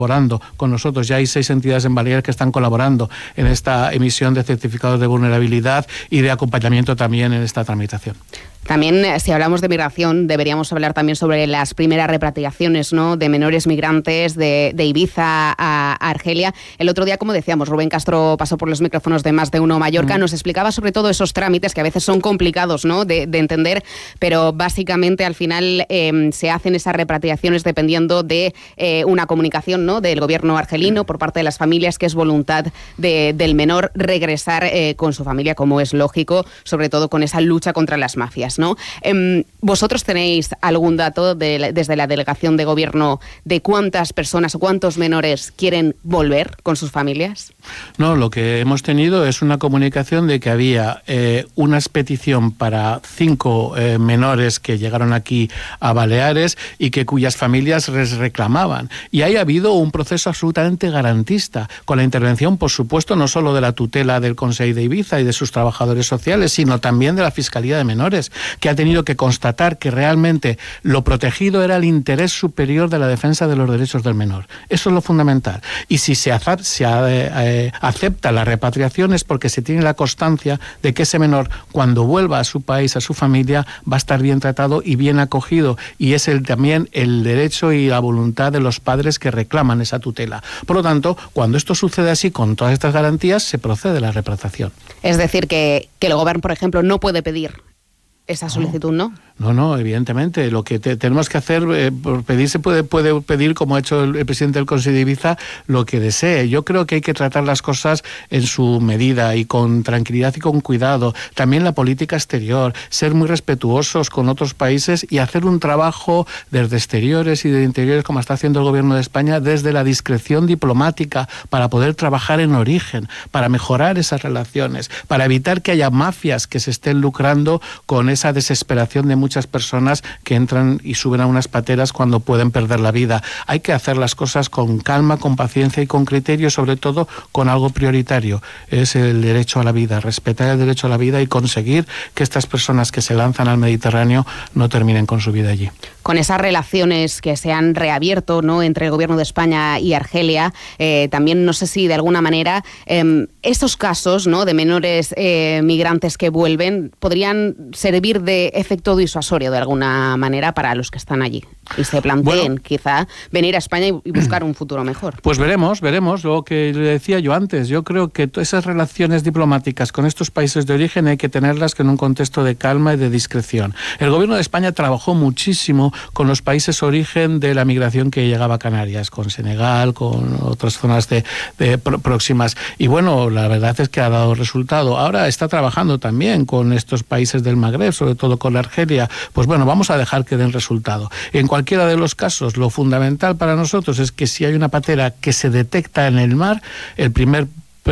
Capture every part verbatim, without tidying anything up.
colaborando con nosotros. Ya hay seis entidades en Baleares que están colaborando en esta emisión de certificados de vulnerabilidad y de acompañamiento también en esta tramitación. También, si hablamos de migración, deberíamos hablar también sobre las primeras repatriaciones, ¿no?, de menores migrantes de, de Ibiza a, a Argelia. El otro día, como decíamos, Rubén Castro pasó por los micrófonos de Más de Uno Mallorca, mm. nos explicaba sobre todo esos trámites que a veces son complicados, ¿no?, de, de entender, pero básicamente al final eh, se hacen esas repatriaciones dependiendo de eh, una comunicación, ¿no?, del gobierno argelino por parte de las familias, que es voluntad de, del menor regresar eh, con su familia, como es lógico, sobre todo con esa lucha contra las mafias, ¿no? Eh, ¿Vosotros tenéis algún dato de, desde la delegación de gobierno de cuántas personas o cuántos menores quieren volver con sus familias? No, lo que hemos tenido es una comunicación de que había eh, una petición para cinco eh, menores que llegaron aquí a Baleares y que cuyas familias les reclamaban. Y ahí ha habido un proceso absolutamente garantista, con la intervención, por supuesto, no solo de la tutela del Consell de Ibiza y de sus trabajadores sociales, sino también de la Fiscalía de Menores, que ha tenido que constatar que realmente lo protegido era el interés superior de la defensa de los derechos del menor. Eso es lo fundamental. Y si se, se eh, acepta la repatriación es porque se tiene la constancia de que ese menor, cuando vuelva a su país, a su familia, va a estar bien tratado y bien acogido. Y es el, también el derecho y la voluntad de los padres que reclaman esa tutela. Por lo tanto, cuando esto sucede así, con todas estas garantías, se procede a la repatriación. Es decir, que, que el gobierno, por ejemplo, no puede pedir esa solicitud, ¿no? No, no, evidentemente. Lo que te, tenemos que hacer, eh, por pedir, se puede, puede pedir, como ha hecho el, el presidente del Consell de Ibiza, lo que desee. Yo creo que hay que tratar las cosas en su medida y con tranquilidad y con cuidado. También la política exterior, ser muy respetuosos con otros países y hacer un trabajo desde exteriores y de interiores, como está haciendo el Gobierno de España, desde la discreción diplomática, para poder trabajar en origen, para mejorar esas relaciones, para evitar que haya mafias que se estén lucrando con esa desesperación de muchas personas que entran y suben a unas pateras cuando pueden perder la vida. Hay que hacer las cosas con calma, con paciencia y con criterio, sobre todo con algo prioritario, es el derecho a la vida, respetar el derecho a la vida y conseguir que estas personas que se lanzan al Mediterráneo no terminen con su vida allí. Con esas relaciones que se han reabierto, ¿no?, entre el Gobierno de España y Argelia, eh, también no sé si de alguna manera eh, esos casos, ¿no?, de menores eh, migrantes que vuelven podrían servir de efecto disuasorio de alguna manera para los que están allí y se planteen bueno, quizá venir a España y buscar un futuro mejor. Pues veremos, veremos lo que le decía yo antes. Yo creo que esas relaciones diplomáticas con estos países de origen hay que tenerlas en un contexto de calma y de discreción. El Gobierno de España trabajó muchísimo con los países origen de la migración que llegaba a Canarias, con Senegal, con otras zonas de, de próximas. Y bueno, la verdad es que ha dado resultado. Ahora está trabajando también con estos países del Magreb, sobre todo con la Argelia. Pues bueno, vamos a dejar que den resultado. En cualquiera de los casos, lo fundamental para nosotros es que si hay una patera que se detecta en el mar, el primer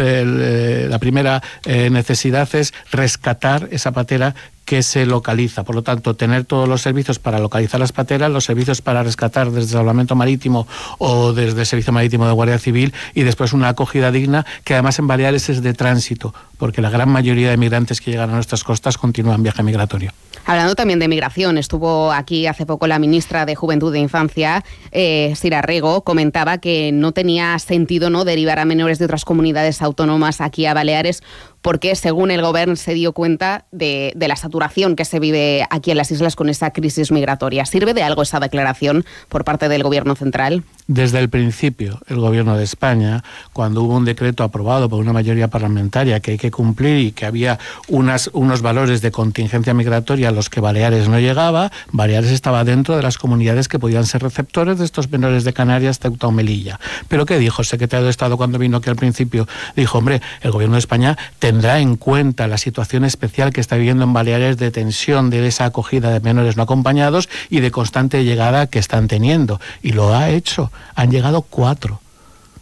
el, la primera eh, necesidad es rescatar esa patera que se localiza. Por lo tanto, tener todos los servicios para localizar las pateras, los servicios para rescatar desde Salvamento Marítimo o desde el Servicio Marítimo de Guardia Civil y después una acogida digna, que además en Baleares es de tránsito, porque la gran mayoría de migrantes que llegan a nuestras costas continúan viaje migratorio. Hablando también de migración, estuvo aquí hace poco la ministra de Juventud e Infancia, eh, Sira Rego, comentaba que no tenía sentido, ¿no?, derivar a menores de otras comunidades autónomas aquí a Baleares, porque según el gobierno se dio cuenta de, de la saturación que se vive aquí en las islas con esa crisis migratoria. ¿Sirve de algo esa declaración por parte del gobierno central? Desde el principio, el Gobierno de España, cuando hubo un decreto aprobado por una mayoría parlamentaria que hay que cumplir y que había unas, unos valores de contingencia migratoria a los que Baleares no llegaba, Baleares estaba dentro de las comunidades que podían ser receptores de estos menores de Canarias, Ceuta o Melilla. ¿Pero qué dijo el secretario de Estado cuando vino aquí al principio? Dijo, hombre, el Gobierno de España tendrá en cuenta la situación especial que está viviendo en Baleares de tensión de esa acogida de menores no acompañados y de constante llegada que están teniendo. Y lo ha hecho. Han llegado cuatro.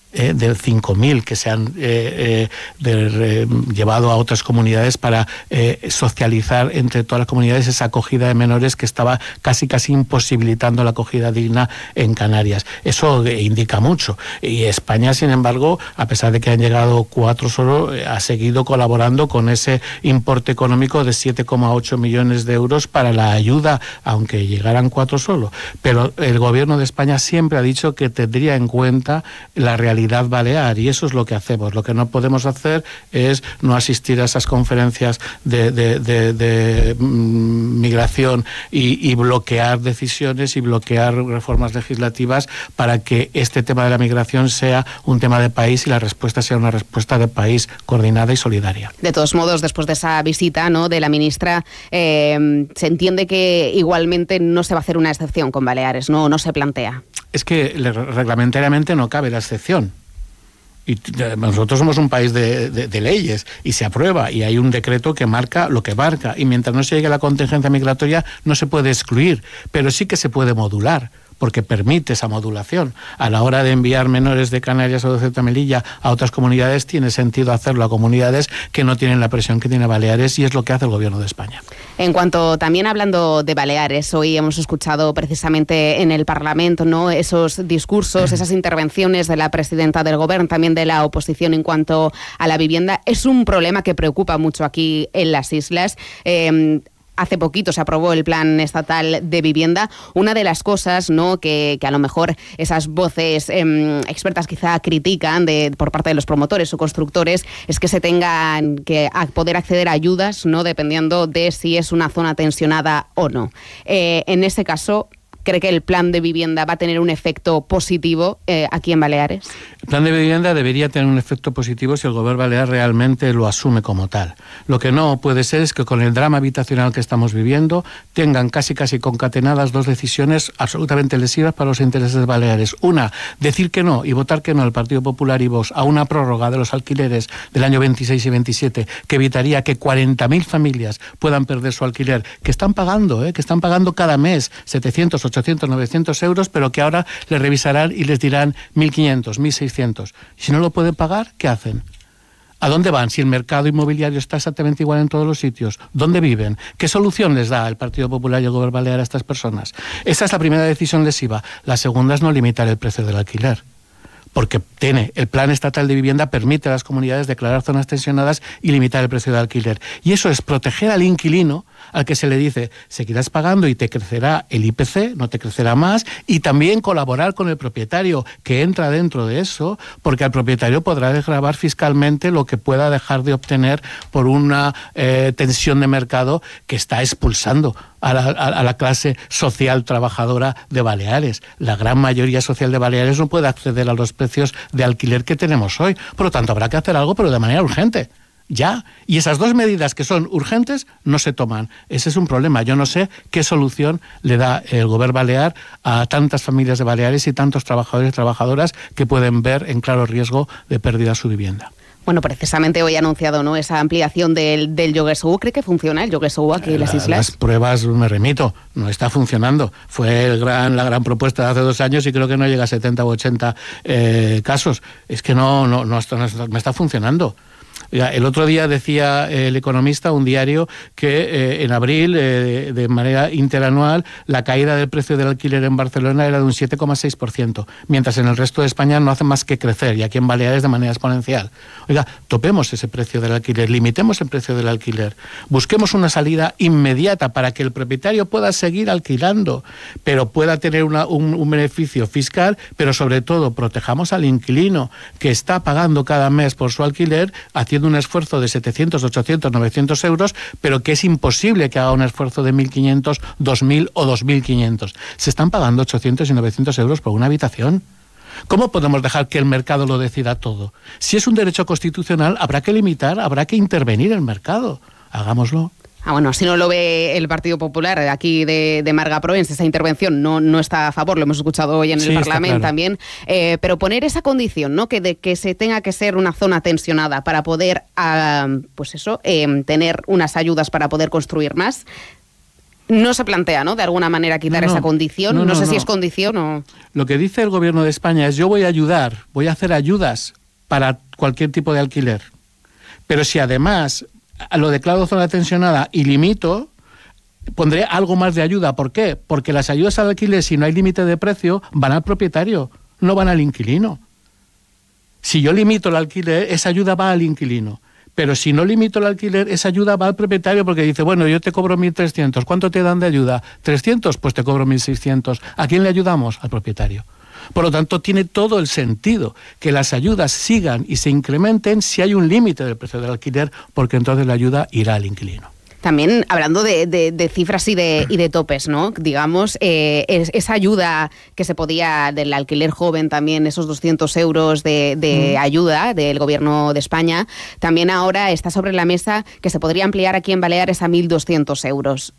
Eh, de cinco mil que se han eh, eh, de, eh, llevado a otras comunidades para eh, socializar entre todas las comunidades esa acogida de menores que estaba casi casi imposibilitando la acogida digna en Canarias. Eso eh, indica mucho. Y España, sin embargo, a pesar de que han llegado cuatro solo, eh, ha seguido colaborando con ese importe económico de siete coma ocho millones de euros para la ayuda, aunque llegaran cuatro solo. Pero el gobierno de España siempre ha dicho que tendría en cuenta la realidad balear, y eso es lo que hacemos. Lo que no podemos hacer es no asistir a esas conferencias de, de, de, de mm, migración y, y bloquear decisiones y bloquear reformas legislativas para que este tema de la migración sea un tema de país y la respuesta sea una respuesta de país coordinada y solidaria. De todos modos, después de esa visita, ¿no?, de la ministra, eh, se entiende que igualmente no se va a hacer una excepción con Baleares, no, no se plantea. Es que reglamentariamente no cabe la excepción. Y nosotros somos un país de, de, de leyes y se aprueba y hay un decreto que marca lo que marca, y mientras no se llegue a la contingencia migratoria no se puede excluir, pero sí que se puede modular, porque permite esa modulación. A la hora de enviar menores de Canarias o de Ceuta y Melilla a otras comunidades, tiene sentido hacerlo a comunidades que no tienen la presión que tiene Baleares, y es lo que hace el Gobierno de España. En cuanto, también hablando de Baleares, hoy hemos escuchado precisamente en el Parlamento, ¿no?, esos discursos, esas intervenciones de la presidenta del Gobierno, también de la oposición en cuanto a la vivienda. Es un problema que preocupa mucho aquí en las islas. Eh, Hace poquito se aprobó el Plan Estatal de Vivienda. Una de las cosas, ¿no?, que, que a lo mejor esas voces eh, expertas quizá critican de, por parte de los promotores o constructores, es que se tengan que a poder acceder a ayudas, ¿no?, dependiendo de si es una zona tensionada o no. Eh, en ese caso, ¿cree que el plan de vivienda va a tener un efecto positivo eh, aquí en Baleares? El plan de vivienda debería tener un efecto positivo si el Gobierno balear realmente lo asume como tal. Lo que no puede ser es que con el drama habitacional que estamos viviendo tengan casi casi concatenadas dos decisiones absolutamente lesivas para los intereses baleares. Una, decir que no y votar que no al Partido Popular y Vox a una prórroga de los alquileres del año veintiséis y veintisiete que evitaría que cuarenta mil familias puedan perder su alquiler, que están pagando, ¿eh? que están pagando cada mes setecientos, ochocientos, novecientos euros, pero que ahora les revisarán y les dirán mil quinientos, mil seiscientos. Si no lo pueden pagar, ¿qué hacen? ¿A dónde van? Si el mercado inmobiliario está exactamente igual en todos los sitios, ¿dónde viven? ¿Qué solución les da el Partido Popular y el Gobierno balear a estas personas? Esa es la primera decisión lesiva. La segunda es no limitar el precio del alquiler, porque tiene el Plan Estatal de Vivienda, permite a las comunidades declarar zonas tensionadas y limitar el precio del alquiler. Y eso es proteger al inquilino, al que se le dice, seguirás pagando y te crecerá el I P C, no te crecerá más, y también colaborar con el propietario, que entra dentro de eso, porque al propietario podrá desgravar fiscalmente lo que pueda dejar de obtener por una eh, tensión de mercado que está expulsando a la, a la clase social trabajadora de Baleares. La gran mayoría social de Baleares no puede acceder a los precios de alquiler que tenemos hoy. Por lo tanto, habrá que hacer algo, pero de manera urgente. Ya. Y esas dos medidas que son urgentes no se toman. Ese es un problema. Yo no sé qué solución le da el Gobierno balear a tantas familias de Baleares y tantos trabajadores y trabajadoras que pueden ver en claro riesgo de pérdida su vivienda. Bueno, precisamente hoy ha anunciado, ¿no?, esa ampliación del, del Yoguesou. ¿Cree que funciona el Yoguesou aquí en las islas? Las pruebas, me remito, no está funcionando. Fue el gran, la gran propuesta de hace dos años y creo que no llega a setenta u ochenta eh, casos. Es que no, no, no, está, no, no está funcionando. El otro día decía El Economista, un diario, que eh, en abril, eh, de manera interanual, la caída del precio del alquiler en Barcelona era de un siete coma seis por ciento, mientras en el resto de España no hace más que crecer, y aquí en Baleares de manera exponencial. Oiga, topemos ese precio del alquiler, limitemos el precio del alquiler, busquemos una salida inmediata para que el propietario pueda seguir alquilando, pero pueda tener una, un, un beneficio fiscal, pero sobre todo protejamos al inquilino que está pagando cada mes por su alquiler, haciendo un esfuerzo de setecientos, ochocientos, novecientos euros, pero que es imposible que haga un esfuerzo de mil quinientos, dos mil o dos mil quinientos. Se están pagando ochocientos y novecientos euros por una habitación. ¿Cómo podemos dejar que el mercado lo decida todo? Si es un derecho constitucional, habrá que limitar, habrá que intervenir el mercado. Hagámoslo. Ah, bueno, si no lo ve el Partido Popular aquí de, de Marga Proens, esa intervención no, no está a favor, lo hemos escuchado hoy en el sí, Parlamento claro. también, eh, pero poner esa condición, ¿no?, que de que se tenga que ser una zona tensionada para poder, uh, pues eso, eh, tener unas ayudas para poder construir más, No se plantea, ¿no?, de alguna manera quitar no, no, esa condición. No, no, no sé no. si es condición o... Lo que dice el Gobierno de España es: yo voy a ayudar, voy a hacer ayudas para cualquier tipo de alquiler. Pero si además lo declaro zona tensionada y limito, pondré algo más de ayuda. ¿Por qué? Porque las ayudas al alquiler, si no hay límite de precio, van al propietario, no van al inquilino. Si yo limito el alquiler, esa ayuda va al inquilino. Pero si no limito el alquiler, esa ayuda va al propietario, porque dice, bueno, yo te cobro mil trescientos. ¿Cuánto te dan de ayuda? ¿trescientos? Pues te cobro mil seiscientos. ¿A quién le ayudamos? Al propietario. Por lo tanto, tiene todo el sentido que las ayudas sigan y se incrementen si hay un límite del precio del alquiler, porque entonces la ayuda irá al inquilino. También hablando de, de, de cifras y de, y de topes, ¿no? Digamos, eh, es, esa ayuda que se podía del alquiler joven también, esos doscientos euros de, de mm. ayuda del Gobierno de España, también ahora está sobre la mesa que se podría ampliar aquí en Baleares a mil doscientos euros.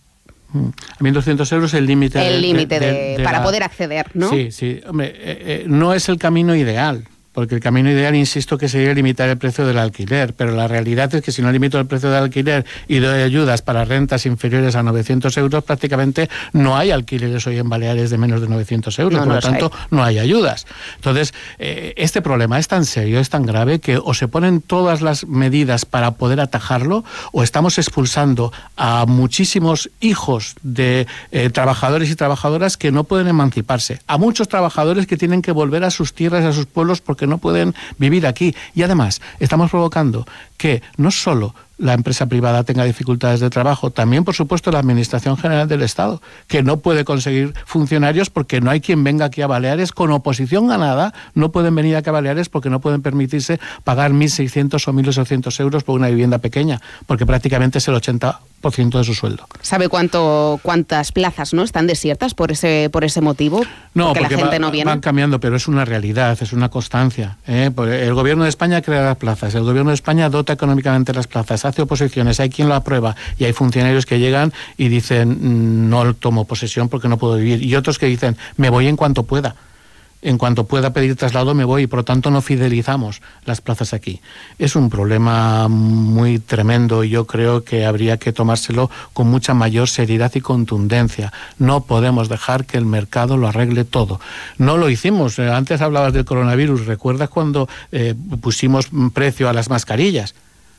A mil doscientos euros el límite. El límite de, de, de para la... poder acceder, ¿no? Sí, sí. Hombre, eh, eh, no es el camino ideal. Porque el camino ideal, insisto, que sería limitar el precio del alquiler, pero la realidad es que si no limito el precio del alquiler y doy ayudas para rentas inferiores a novecientos euros, prácticamente no hay alquileres hoy en Baleares de menos de novecientos euros, no, por no lo tanto hay. no hay ayudas. Entonces, eh, este problema es tan serio, es tan grave, que o se ponen todas las medidas para poder atajarlo, o estamos expulsando a muchísimos hijos de eh, trabajadores y trabajadoras que no pueden emanciparse, a muchos trabajadores que tienen que volver a sus tierras, a sus pueblos, porque que no pueden vivir aquí. Y además, estamos provocando que no solo la empresa privada tenga dificultades de trabajo, también, por supuesto, la Administración General del Estado, que no puede conseguir funcionarios porque no hay quien venga aquí a Baleares con oposición ganada, no pueden venir aquí a Baleares porque no pueden permitirse pagar mil seiscientos o mil ochocientos euros por una vivienda pequeña, porque prácticamente es el ochenta por ciento de su sueldo. ¿Sabe cuánto cuántas plazas no están desiertas por ese por ese motivo? No, porque, porque la gente va, no viene. Van cambiando, pero es una realidad, es una constancia. ¿eh? El Gobierno de España crea las plazas, el Gobierno de España dota económicamente las plazas, hace oposiciones, hay quien lo aprueba y hay funcionarios que llegan y dicen no tomo posesión porque no puedo vivir, y otros que dicen me voy en cuanto pueda. En cuanto pueda pedir traslado me voy, y por lo tanto no fidelizamos las plazas aquí. Es un problema muy tremendo y yo creo que habría que tomárselo con mucha mayor seriedad y contundencia. No podemos dejar que el mercado lo arregle todo. No lo hicimos. Antes hablabas del coronavirus. ¿Recuerdas cuando eh, pusimos precio a las mascarillas?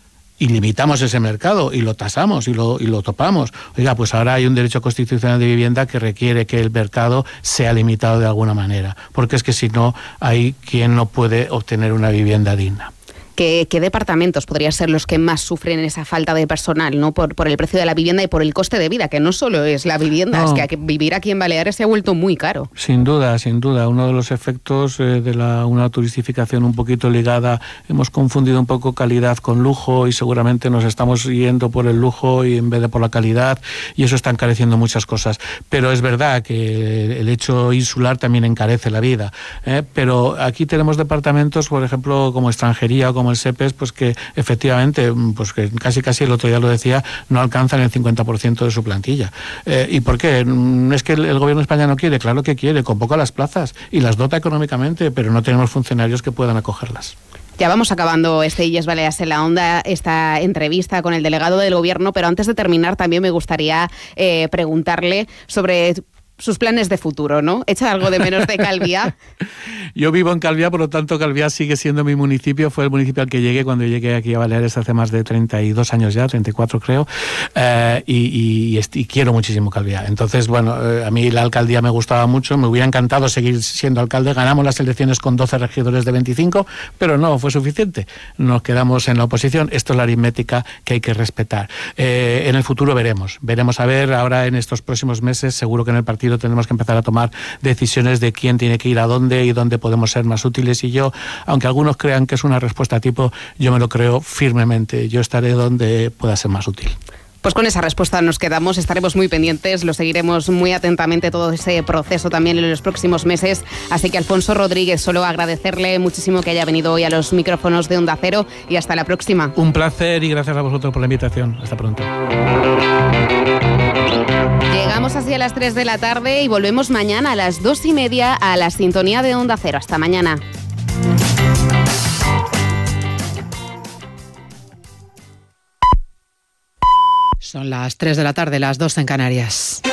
Y limitamos ese mercado y lo tasamos y lo, y lo topamos. Oiga, pues ahora hay un derecho constitucional de vivienda que requiere que el mercado sea limitado de alguna manera, porque es que si no, hay quien no puede obtener una vivienda digna. ¿Qué, qué departamentos podrían ser los que más sufren esa falta de personal, ¿no? Por, por el precio de la vivienda y por el coste de vida, que no solo es la vivienda, no. es que vivir aquí en Baleares se ha vuelto muy caro. Sin duda, sin duda. Uno de los efectos eh, de la, una turistificación un poquito ligada, hemos confundido un poco calidad con lujo y seguramente nos estamos yendo por el lujo y en vez de por la calidad, y eso está encareciendo muchas cosas. Pero es verdad que el hecho insular también encarece la vida. ¿eh? Pero aquí tenemos departamentos, por ejemplo, como extranjería o como el SEPES, pues que efectivamente, pues que casi casi el otro día lo decía, no alcanzan el cincuenta por ciento de su plantilla. Eh, ¿Y por qué? ¿Es que el, el Gobierno de España no quiere? Claro que quiere, convoca las plazas y las dota económicamente, pero no tenemos funcionarios que puedan acogerlas. Ya vamos acabando este Illes Balears en la Onda, esta entrevista con el delegado del Gobierno, pero antes de terminar también me gustaría eh, preguntarle sobre sus planes de futuro, ¿no? ¿Echa algo de menos de Calviá? Yo vivo en Calviá, por lo tanto Calviá sigue siendo mi municipio, fue el municipio al que llegué cuando llegué aquí a Baleares hace más de treinta y dos años ya, treinta y cuatro creo, eh, y, y, y, y quiero muchísimo Calviá. Entonces, bueno, eh, a mí la alcaldía me gustaba mucho, me hubiera encantado seguir siendo alcalde, ganamos las elecciones con doce regidores de veinticinco, pero no fue suficiente, nos quedamos en la oposición, esto es la aritmética que hay que respetar. Eh, en el futuro veremos, veremos a ver, ahora en estos próximos meses, seguro que en el partido tendremos que empezar a tomar decisiones de quién tiene que ir a dónde y dónde podemos ser más útiles, y yo, aunque algunos crean que es una respuesta tipo, yo me lo creo firmemente, yo estaré donde pueda ser más útil. Pues con esa respuesta nos quedamos, estaremos muy pendientes, lo seguiremos muy atentamente todo ese proceso también en los próximos meses, así que Alfonso Rodríguez, solo agradecerle muchísimo que haya venido hoy a los micrófonos de Onda Cero y hasta la próxima. Un placer y gracias a vosotros por la invitación, hasta pronto. Llegamos así a las tres de la tarde y volvemos mañana a las dos y media a la sintonía de Onda Cero. Hasta mañana. Son las tres de la tarde, las dos en Canarias.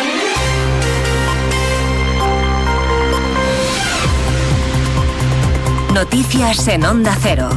Noticias en Onda Cero.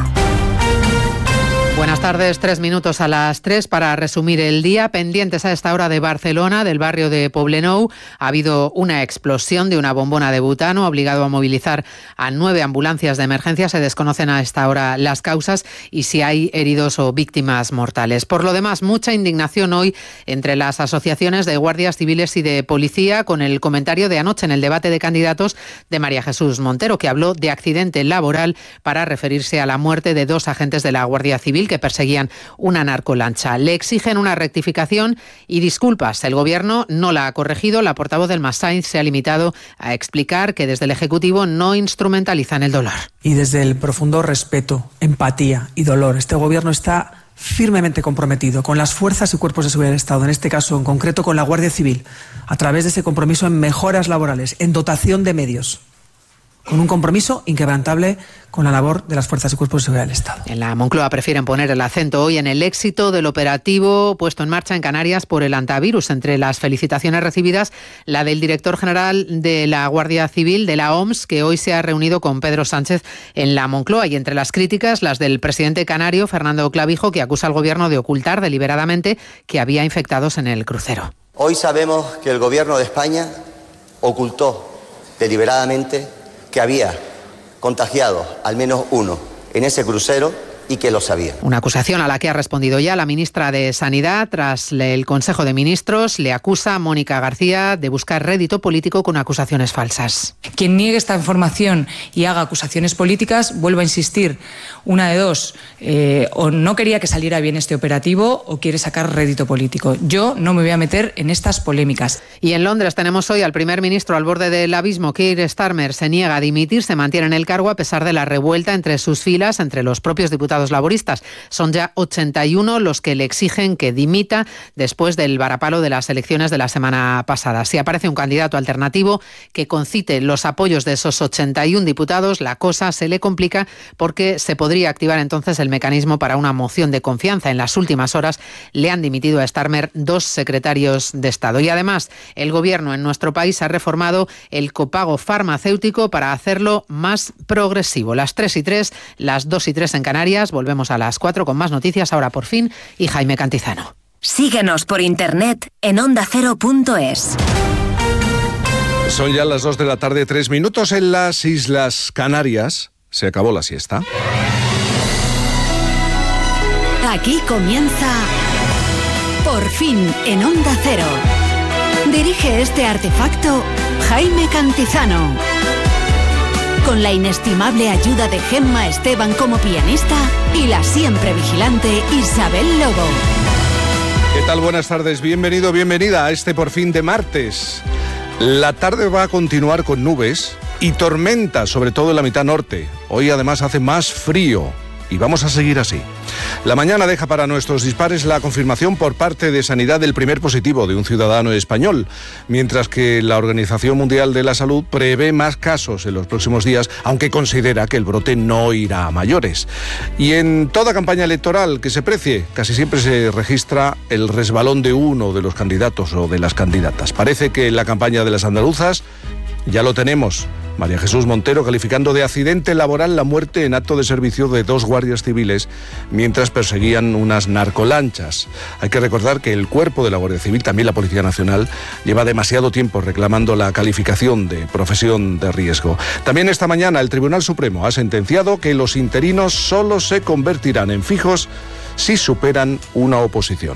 Buenas tardes, tres minutos a las tres para resumir el día. Pendientes a esta hora de Barcelona, del barrio de Poblenou. Ha habido una explosión de una bombona de butano, obligado a movilizar a nueve ambulancias de emergencia. Se desconocen a esta hora las causas y si hay heridos o víctimas mortales. Por lo demás, mucha indignación hoy entre las asociaciones de guardias civiles y de policía con el comentario de anoche en el debate de candidatos de María Jesús Montero, que habló de accidente laboral para referirse a la muerte de dos agentes de la Guardia Civil que perseguían una narcolancha. Le exigen una rectificación y disculpas. El Gobierno no la ha corregido. La portavoz del Massain se ha limitado a explicar que desde el Ejecutivo no instrumentalizan el dolor. Y desde el profundo respeto, empatía y dolor, este Gobierno está firmemente comprometido con las fuerzas y cuerpos de seguridad del Estado, en este caso en concreto con la Guardia Civil, a través de ese compromiso en mejoras laborales, en dotación de medios, con un compromiso inquebrantable con la labor de las fuerzas y cuerpos de seguridad del Estado. En la Moncloa prefieren poner el acento hoy en el éxito del operativo puesto en marcha en Canarias por el antivirus. Entre las felicitaciones recibidas, la del director general de la Guardia Civil, de la O M S, que hoy se ha reunido con Pedro Sánchez en la Moncloa. Y entre las críticas, las del presidente canario, Fernando Clavijo, que acusa al Gobierno de ocultar deliberadamente que había infectados en el crucero. Hoy sabemos que el Gobierno de España ocultó deliberadamente que había contagiado al menos uno en ese crucero y que lo sabía. Una acusación a la que ha respondido ya la ministra de Sanidad. Tras el Consejo de Ministros, le acusa a Mónica García de buscar rédito político con acusaciones falsas. Quien niegue esta información y haga acusaciones políticas, vuelvo a insistir, una de dos, eh, o no quería que saliera bien este operativo o quiere sacar rédito político. Yo no me voy a meter en estas polémicas. Y en Londres tenemos hoy al primer ministro al borde del abismo. Keir Starmer se niega a dimitir, se mantiene en el cargo a pesar de la revuelta entre sus filas, entre los propios diputados laboristas. Son ya ochenta y uno los que le exigen que dimita después del varapalo de las elecciones de la semana pasada. Si aparece un candidato alternativo que concite los apoyos de esos ochenta y uno diputados, la cosa se le complica porque se podría activar entonces el mecanismo para una moción de confianza. En las últimas horas le han dimitido a Starmer dos secretarios de Estado. Y además, el Gobierno en nuestro país ha reformado el copago farmacéutico para hacerlo más progresivo. Las tres y tres, las dos y tres en Canarias. Volvemos a las cuatro con más noticias, ahora por fin, y Jaime Cantizano. Síguenos por internet en onda cero punto es. Son ya las dos de la tarde, tres minutos en las Islas Canarias. Se acabó la siesta. Aquí comienza Por fin en Onda Cero. Dirige este artefacto Jaime Cantizano. Con la inestimable ayuda de Gemma Esteban como pianista y la siempre vigilante Isabel Lobo. ¿Qué tal? Buenas tardes, bienvenido, bienvenida a este Por fin de martes. La tarde va a continuar con nubes y tormenta, sobre todo en la mitad norte. Hoy además hace más frío y vamos a seguir así. La mañana deja para nuestros dispares la confirmación por parte de Sanidad del primer positivo de un ciudadano español, mientras que la Organización Mundial de la Salud prevé más casos en los próximos días, aunque considera que el brote no irá a mayores. Y en toda campaña electoral que se precie, casi siempre se registra el resbalón de uno de los candidatos o de las candidatas. Parece que en la campaña de las andaluzas ya lo tenemos. María Jesús Montero calificando de accidente laboral la muerte en acto de servicio de dos guardias civiles mientras perseguían unas narcolanchas. Hay que recordar que el cuerpo de la Guardia Civil, también la Policía Nacional, lleva demasiado tiempo reclamando la calificación de profesión de riesgo. También esta mañana el Tribunal Supremo ha sentenciado que los interinos solo se convertirán en fijos si superan una oposición.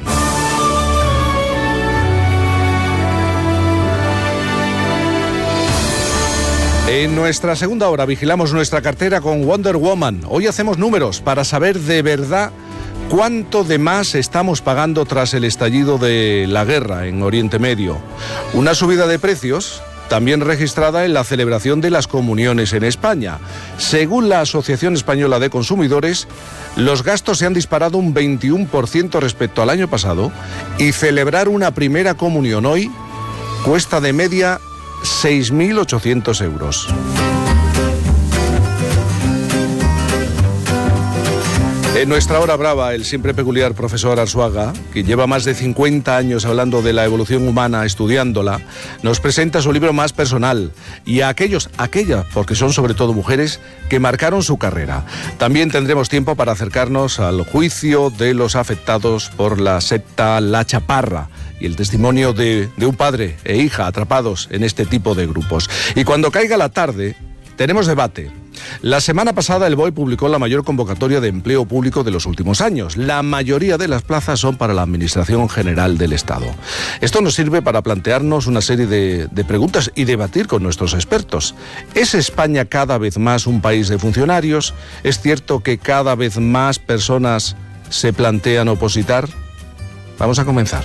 En nuestra segunda hora vigilamos nuestra cartera con Wonder Woman. Hoy hacemos números para saber de verdad cuánto de más estamos pagando tras el estallido de la guerra en Oriente Medio. Una subida de precios también registrada en la celebración de las comuniones en España. Según la Asociación Española de Consumidores, los gastos se han disparado un veintiuno por ciento respecto al año pasado y celebrar una primera comunión hoy cuesta de media seis mil ochocientos euros. En En nuestra hora brava, el siempre peculiar profesor Arzuaga, que lleva más de cincuenta años hablando de la evolución humana, estudiándola, nos presenta su libro más personal y a aquellos, aquellas, porque son sobre todo mujeres, que marcaron su carrera. También tendremos tiempo para acercarnos al juicio de los afectados por la secta La Chaparra y el testimonio de, de un padre e hija atrapados en este tipo de grupos. Y cuando caiga la tarde, tenemos debate. La semana pasada el B O E publicó la mayor convocatoria de empleo público de los últimos años. La mayoría de las plazas son para la Administración General del Estado. Esto nos sirve para plantearnos una serie de, de preguntas y debatir con nuestros expertos. ¿Es España cada vez más un país de funcionarios? ¿Es cierto que cada vez más personas se plantean opositar? Vamos a comenzar.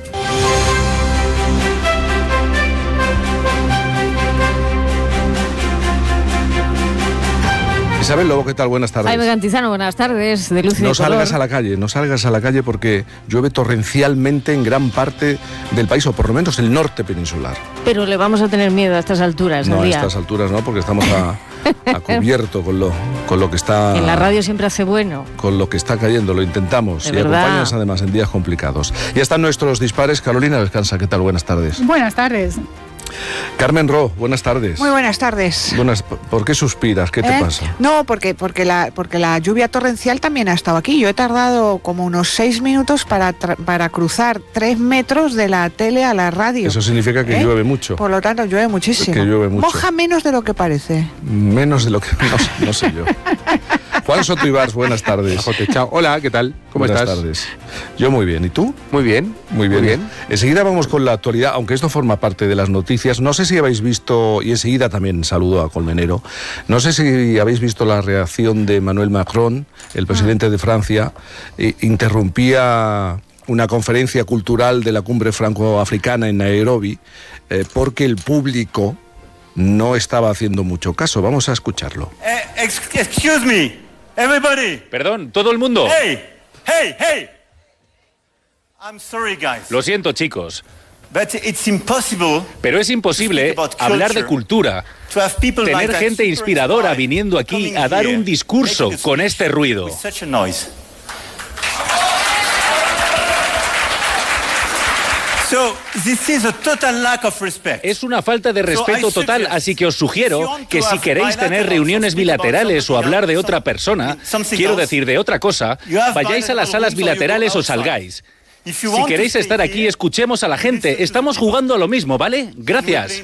Isabel Lobo, ¿qué tal? Buenas tardes. Jaime Cantizano, buenas tardes. De luz y no de salgas color. a la calle, no salgas a la calle porque llueve torrencialmente en gran parte del país, o por lo menos el norte peninsular. Pero le vamos a tener miedo a estas alturas No, del a día. estas alturas no, porque estamos a, a cubierto con lo, con lo que está... En la radio siempre hace bueno. Con lo que está cayendo, lo intentamos. De y verdad. acompañas además en días complicados. Ya están nuestros dispares. Carolina Descansa, ¿qué tal? Buenas tardes. Buenas tardes. Carmen Ro, buenas tardes. Muy buenas tardes. Buenas, ¿por qué suspiras? ¿Qué te ¿Eh? pasa? No, porque, porque, la, porque la lluvia torrencial también ha estado aquí. Yo he tardado como unos seis minutos para, tra- para cruzar tres metros de la tele a la radio. Eso significa que ¿Eh? llueve mucho. Por lo tanto, llueve muchísimo. Que llueve mucho. Moja menos de lo que parece. Menos de lo que... No, no sé yo. Juan Soto Ibars, buenas tardes. Chao. Hola, ¿qué tal? ¿Cómo buenas estás? Buenas tardes. Yo muy bien. ¿Y tú? Muy bien. Muy bien. Muy bien. Enseguida vamos con la actualidad, aunque esto forma parte de las noticias. No sé si habéis visto, y enseguida también saludo a Colmenero, no sé si habéis visto la reacción de Emmanuel Macron, el presidente de Francia, eh, interrumpía una conferencia cultural de la cumbre franco-africana en Nairobi, eh, porque el público no estaba haciendo mucho caso. Vamos a escucharlo. Eh, excuse me, everybody. Perdón, todo el mundo. Hey, hey, hey. I'm sorry, guys. Lo siento, chicos. But it's impossible. Pero es imposible hablar de cultura, tener gente inspiradora viniendo aquí a dar un discurso con este ruido. So, this is a total lack of respect. Es una falta de respeto total, así que os sugiero que si queréis tener reuniones bilaterales o hablar de otra persona, quiero decir de otra cosa, vayáis a las salas bilaterales o salgáis. Si queréis estar aquí, escuchemos a la gente. Estamos jugando a lo mismo, ¿vale? Gracias.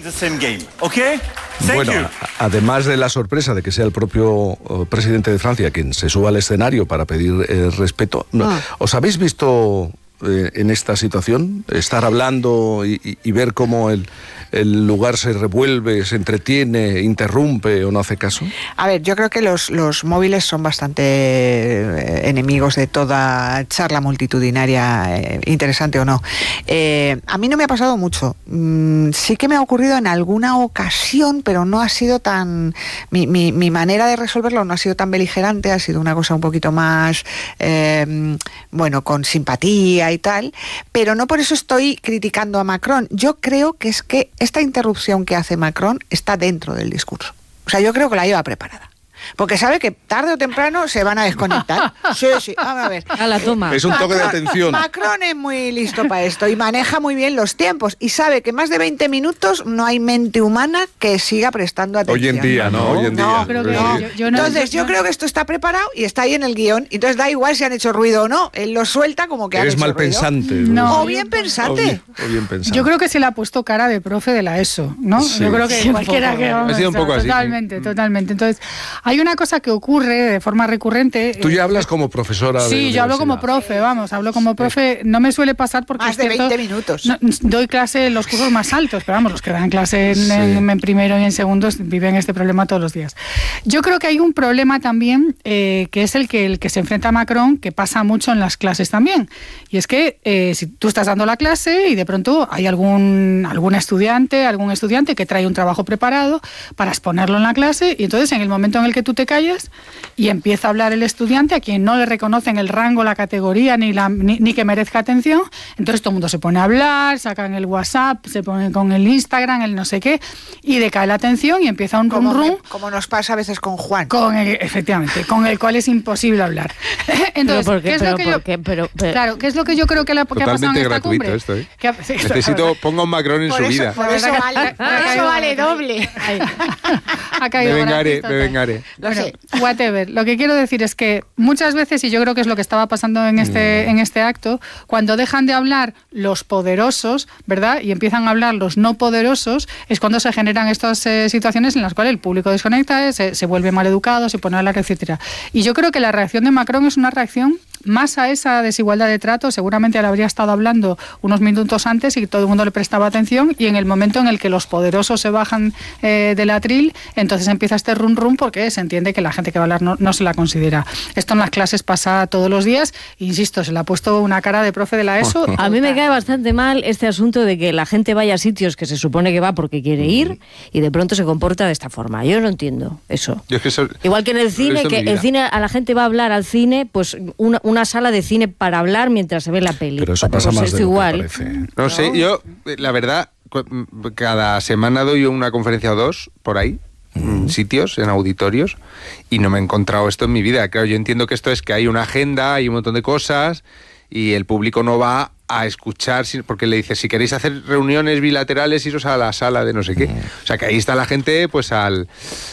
Bueno, a- además de la sorpresa de que sea el propio eh, presidente de Francia quien se suba al escenario para pedir eh, respeto, no, Ah. ¿os habéis visto eh, en esta situación? Estar hablando y, y- y ver cómo el, el lugar se revuelve, se entretiene, interrumpe o no hace caso. A ver, yo creo que los, los móviles son bastante eh, enemigos de toda charla multitudinaria, eh, interesante o no. Eh, a mí no me ha pasado mucho. Mm, sí que me ha ocurrido en alguna ocasión, pero no ha sido tan... Mi, mi, mi manera de resolverlo no ha sido tan beligerante, ha sido una cosa un poquito más, eh, bueno, con simpatía y tal, pero no por eso estoy criticando a Macron. Yo creo que es que esta interrupción que hace Macron está dentro del discurso. O sea, yo creo que la lleva preparada. Porque sabe que tarde o temprano se van a desconectar. Sí, sí, vamos a ver. A la toma. Es un toque de atención. Macron es muy listo para esto y maneja muy bien los tiempos y sabe que más de veinte minutos no hay mente humana que siga prestando atención. Hoy en día, ¿no? Hoy en No, día. creo que Sí. yo- yo no- Entonces, yo creo que esto está preparado y está ahí en el guión. Entonces, da igual si han hecho ruido o no. Él lo suelta como que han Eres hecho mal ruido. pensante. No. O bien O pensante. bien, o bien pensante. Yo creo que se le ha puesto cara de profe de la ESO, ¿no? Sí. Yo creo que Sí, un cualquiera poco. que... Ha sido un poco así, Totalmente, totalmente. Entonces, hay una cosa que ocurre de forma recurrente... Tú eh, ya hablas como profesora de Sí, yo hablo como universidad. profe, vamos, hablo como profe. No me suele pasar porque Más es de cierto, veinte minutos. no, doy clase en los cursos más altos, pero vamos, los que dan clase en, Sí. en- en primero y en segundo viven este problema todos los días. Yo creo que hay un problema también eh, que es el que, el que se enfrenta a Macron, que pasa mucho en las clases también. Y es que eh, si tú estás dando la clase y de pronto hay algún, algún estudiante, algún estudiante que trae un trabajo preparado para exponerlo en la clase y entonces en el momento en el que que tú te calles y empieza a hablar el estudiante a quien no le reconocen el rango, la categoría, ni, la, ni, ni que merezca atención. Entonces todo el mundo se pone a hablar, sacan el WhatsApp, se pone con el Instagram, el no sé qué, y decae la atención y empieza un rum rum. Como nos pasa a veces con Juan. Con el, efectivamente, con el cual es imposible hablar. Entonces, pero ¿qué es lo que yo, qué, pero, pero, claro, ¿qué es lo que yo creo que, la, que ha pasado en esta cumbre? Esto, ¿eh? Que, sí, esto, Necesito, ponga un Macron en por su eso, vida. Por eso vale, por eso vale doble. Ha caído me vengaré, me vengaré. Bueno, whatever. Lo que quiero decir es que muchas veces, y yo creo que es lo que estaba pasando en este, mm. en este acto, cuando dejan de hablar los poderosos, ¿verdad? Y empiezan a hablar los no poderosos, es cuando se generan estas eh, situaciones en las cuales el público desconecta, eh, se, se vuelve maleducado, se pone a hablar, etcétera. Y yo creo que la reacción de Macron es una reacción más a esa desigualdad de trato. Seguramente le habría estado hablando unos minutos antes y todo el mundo le prestaba atención, y en el momento en el que los poderosos se bajan eh, del atril, entonces empieza este rum rum porque se entiende que la gente que va a hablar no, no se la considera. Esto en las clases pasa todos los días, insisto, se le ha puesto una cara de profe de la ESO. A mí me cae bastante mal este asunto de que la gente vaya a sitios que se supone que va porque quiere ir y de pronto se comporta de esta forma. Yo no entiendo eso. Yo es que eso, Igual que en el cine, que el cine, a la gente va a hablar al cine, pues una, una sala de cine para hablar mientras se ve la peli. Pero eso pasa pues más es de lo igual. que parece. No, no sé, yo, la verdad, cada semana doy una conferencia o dos por ahí, en sitios, en auditorios, y no me he encontrado esto en mi vida. Claro, yo entiendo que esto es que hay una agenda, hay un montón de cosas, y el público no va a escuchar, porque le dice, si queréis hacer reuniones bilaterales, iros a la sala de no sé qué. O sea, que ahí está la gente, pues al...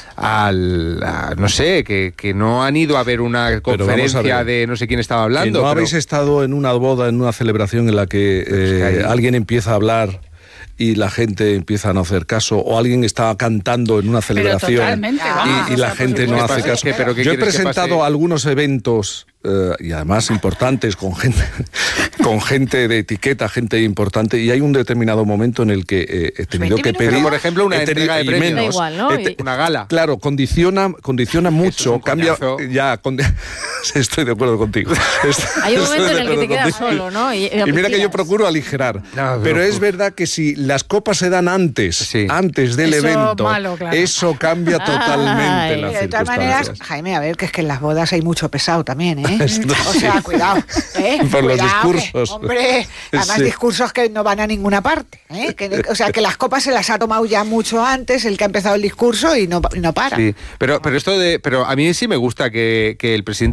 al a, no sé, que, que no han ido a ver una conferencia de no sé quién estaba hablando. Que no pero... habéis estado en una boda, en una celebración en la que, eh, hay... alguien empieza a hablar y la gente empieza a no hacer caso, o alguien está cantando en una celebración y, y la gente no hace caso. ¿Qué, pero qué Yo he presentado algunos eventos eh, y además importantes con gente con gente de etiqueta, gente importante, y hay un determinado momento en el que eh, he tenido que pedir, pero por ejemplo, una entrega de premios, menos, igual, ¿no? eh, una gala. Claro, condiciona condiciona mucho, es cambia ya con, estoy de acuerdo contigo. Hay un momento en el que te quedas solo, ¿no? Y, y mira que yo procuro aligerar, no, pero, pero es verdad que si las copas se dan antes, sí. antes del eso evento, malo, claro. eso cambia totalmente Ay, las de todas maneras, Jaime, a ver, que es que en las bodas hay mucho pesado también, ¿eh? Esto, o sea, sí. cuidado, ¿eh? Por cuidado, los discursos. Que, hombre, además sí. discursos que no van a ninguna parte, ¿eh? Que, o sea, que las copas se las ha tomado ya mucho antes el que ha empezado el discurso y no, y no para. Sí, pero, pero esto de, pero a mí sí me gusta que, que el presidente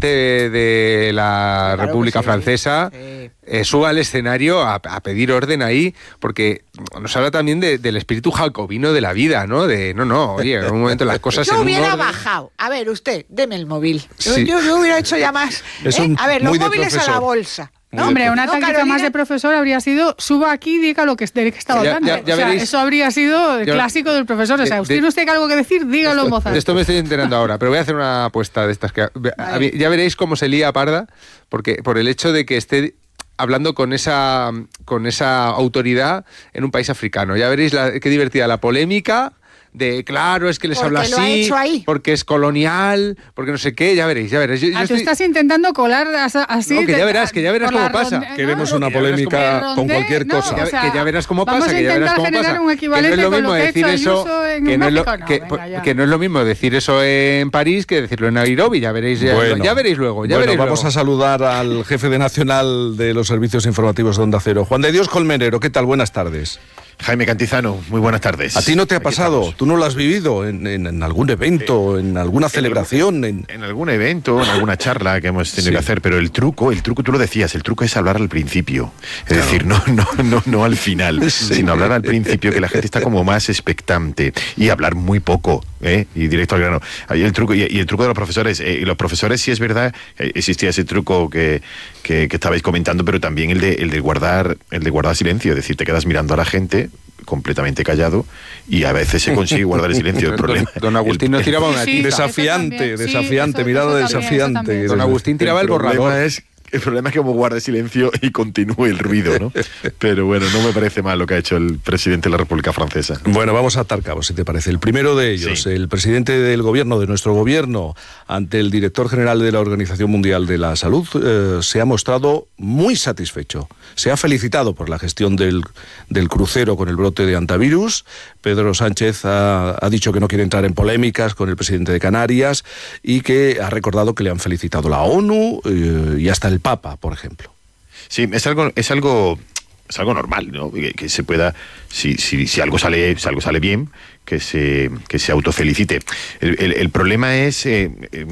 de la claro República sí, Francesa sí. Eh, suba al escenario a, a pedir orden ahí, porque nos habla también de, del espíritu jacobino de la vida, ¿no? De, no, no, oye, en un momento las cosas... Yo en hubiera un orden... bajado. A ver, usted, deme el móvil. Sí. Yo, yo hubiera hecho ya más... ¿eh? A ver, los móviles a la bolsa. No, hombre, una no, táctica Carolina... más de profesor habría sido, suba aquí y diga lo que, de que estaba hablando. Ya, ya, ya o sea, veréis, eso habría sido el ya, clásico del profesor. O sea, ¿usted tiene usted algo que decir? Dígalo en voz alta. De esto me estoy enterando ahora, pero voy a hacer una apuesta de estas que... A mí, ya veréis cómo se lía parda, porque por el hecho de que esté hablando con esa, con esa autoridad en un país africano. Ya veréis la, qué divertida la polémica... de claro, es que les habla así, porque es colonial, porque no sé qué, ya veréis, ya veréis. Yo, ah, yo tú estoy... estás intentando colar así... No, que ya verás, que ya verás cómo pasa. Ronde... Queremos no, una polémica ronde... con cualquier no, cosa. o sea, que ya verás cómo pasa, que ya verás cómo pasa. Un que no es lo mismo lo decir eso, que no, es lo, no, que, venga, que no es lo mismo decir eso en París que decirlo en Nairobi, ya veréis, ya, bueno, ya veréis luego, ya bueno, veréis vamos luego. a saludar al jefe de Nacional de los Servicios Informativos de Onda Cero, Juan de Dios Colmenero. ¿Qué tal? Buenas tardes. Jaime Cantizano, muy buenas tardes. ¿A ti no te ha pasado? Estamos. ¿Tú no lo has vivido en, en, en algún evento, en alguna celebración? En... en algún evento, en alguna charla que hemos tenido sí. que hacer, pero el truco, el truco, tú lo decías, el truco es hablar al principio. Es claro. decir, no, no, no, no al final, sí. sino hablar al principio, que la gente está como más expectante y hablar muy poco, ¿eh? Y directo al grano. Ahí el truco, y, y el truco de los profesores, eh, y los profesores sí es verdad, eh, existía ese truco que, que, que estabais comentando, pero también el de, el de guardar, el de guardar silencio, es decir, te quedas mirando a la gente completamente callado y a veces se consigue guardar el silencio. El problema. Don Agustín nos tiraba una sí, sí, desafiante, desafiante, sí, mirada eso, desafiante. Don Agustín tiraba el, el borrador. Es El problema es que como guarde silencio y continúe el ruido, ¿no? Pero bueno, no me parece mal lo que ha hecho el presidente de la República Francesa. Bueno, vamos a atar cabos, si te parece. El primero de ellos, sí. El presidente del gobierno, de nuestro gobierno, ante el director general de la Organización Mundial de la Salud, eh, se ha mostrado muy satisfecho. Se ha felicitado por la gestión del, del crucero con el brote de hantavirus. Pedro Sánchez ha, ha dicho que no quiere entrar en polémicas con el presidente de Canarias y que ha recordado que le han felicitado la ONU eh, y hasta el Papa, por ejemplo. Sí, es algo, es algo, es algo normal, ¿no? Que, que se pueda, si, si, si algo sale, si algo sale bien, que se, que se autofelicite. El, el, el problema es eh,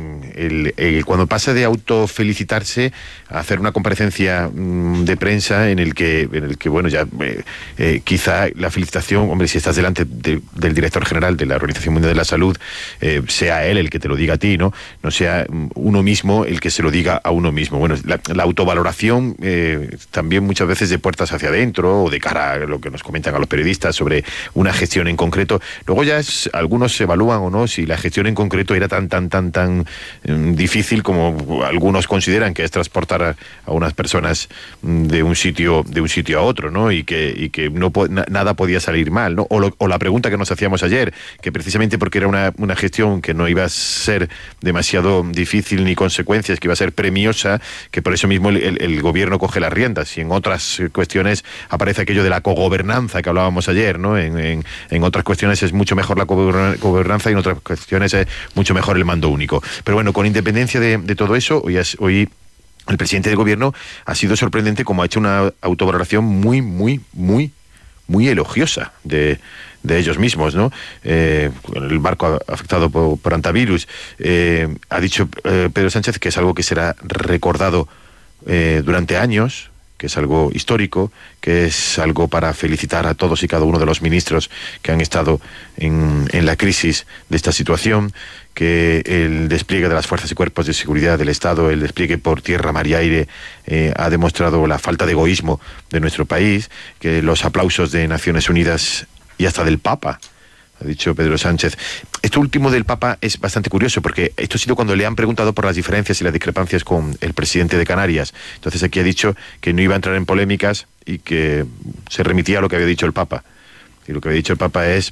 el, el, cuando pasa de autofelicitarse a hacer una comparecencia mmm, de prensa en el que, en el que bueno, ya eh, eh, quizá la felicitación, hombre, si estás delante de, del director general de la Organización Mundial de la Salud, eh, sea él el que te lo diga a ti, ¿no? No sea uno mismo el que se lo diga a uno mismo. Bueno, la, la autovaloración eh, también muchas veces de puertas hacia adentro o de cara a lo que nos comentan a los periodistas sobre una gestión en concreto. Luego ya es, algunos evalúan o no si la gestión en concreto era tan, tan, tan, tan um, difícil como algunos consideran que es transportar a, a unas personas de un sitio de un sitio a otro, ¿no? Y que, y que no na, nada podía salir mal, ¿no? O, lo, o la pregunta que nos hacíamos ayer, que precisamente porque era una, una gestión que no iba a ser demasiado difícil ni consecuencias, que iba a ser premiosa, que por eso mismo el, el, el gobierno coge las riendas. Y en otras cuestiones aparece aquello de la cogobernanza que hablábamos ayer, ¿no? En, en, en otras cuestiones es mucho mejor la gobernanza y en otras cuestiones es mucho mejor el mando único. Pero bueno, con independencia de, de todo eso, hoy, es, hoy el presidente del gobierno ha sido sorprendente como ha hecho una autovaloración muy, muy, muy, muy elogiosa de, de ellos mismos, ¿no? Eh, el barco afectado por, por hantavirus. Eh, ha dicho eh, Pedro Sánchez que es algo que será recordado eh, durante años, que es algo histórico, que es algo para felicitar a todos y cada uno de los ministros que han estado en, en la crisis de esta situación, que el despliegue de las fuerzas y cuerpos de seguridad del Estado, el despliegue por tierra, mar y aire, eh, ha demostrado la falta de egoísmo de nuestro país, que los aplausos de Naciones Unidas y hasta del Papa, ha dicho Pedro Sánchez. Esto último del Papa es bastante curioso, porque esto ha sido cuando le han preguntado por las diferencias y las discrepancias con el presidente de Canarias. Entonces aquí ha dicho que no iba a entrar en polémicas y que se remitía a lo que había dicho el Papa. Y lo que había dicho el Papa es